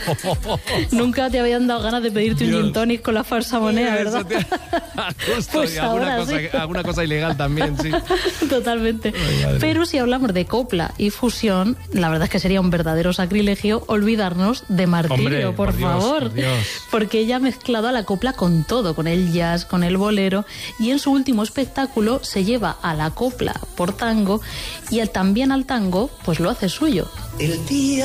Nunca te habían dado ganas de pedirte un gin tonic con la falsa moneda, ¿verdad? Pues ahora alguna cosa ilegal también, sí. Totalmente. Pero si hablamos de copla y fusión, la verdad es que sería un verdadero sacrilegio olvidarnos de Martirio, por favor. Porque ella ha mezclado a la copla con todo, con el jazz, con el bolero, y en su último espectáculo se lleva a la copla por tango y también al tango, pues lo hace suyo. El día